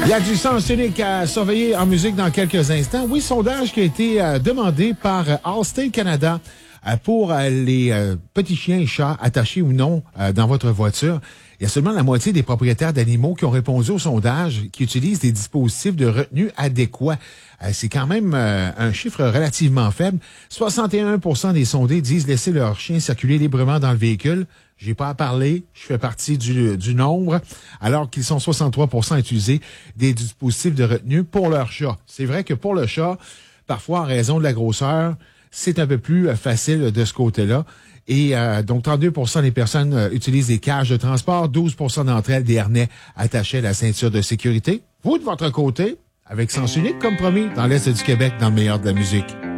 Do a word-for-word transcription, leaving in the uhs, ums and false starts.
y a du sens unique à surveiller en musique dans quelques instants. Oui, sondage qui a été euh, demandé par euh, Allstate Canada euh, pour euh, les euh, petits chiens et chats attachés ou non euh, dans votre voiture. Il y a seulement la moitié des propriétaires d'animaux qui ont répondu au sondage qui utilisent des dispositifs de retenue adéquats. Euh, c'est quand même euh, un chiffre relativement faible. soixante et un pour cent des sondés disent laisser leur chien circuler librement dans le véhicule. J'ai pas à parler, je fais partie du, du nombre, alors qu'ils sont soixante-trois pour cent à utiliser des dispositifs de retenue pour leur chat. C'est vrai que pour le chat, parfois en raison de la grosseur, c'est un peu plus facile de ce côté-là. Et euh, donc, trente-deux pour cent des personnes euh, utilisent des cages de transport, douze pour cent d'entre elles des harnais attachés à la ceinture de sécurité. Vous, de votre côté, avec Sens Unique, comme promis, dans l'Est du Québec, dans le meilleur de la musique.